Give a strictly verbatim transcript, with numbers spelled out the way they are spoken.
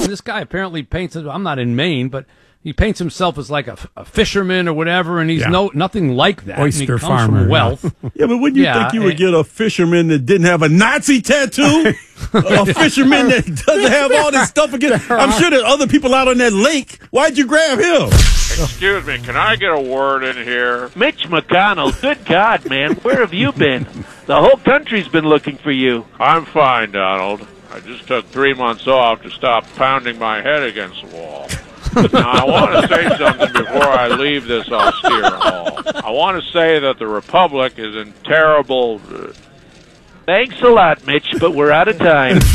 mean, this guy apparently paints it. I'm not in Maine, but he paints himself as like a, a fisherman or whatever, and he's Yeah. no nothing like that. Oyster and he comes farmer, from wealth. yeah. Yeah, but wouldn't you Yeah, think you would and- get a fisherman that didn't have a Nazi tattoo? A fisherman that doesn't have all this stuff again. I'm sure there's other people out on that lake. Why'd you grab him? Excuse me, can I get a word in here? Mitch McConnell, good God, man, where have you been? The whole country's been looking for you. I'm fine, Donald. I just took three months off to stop pounding my head against the wall. Now, I want to say something before I leave this austere hall. I want to say that the Republic is in terrible... Uh, Thanks a lot, Mitch, but we're out of time.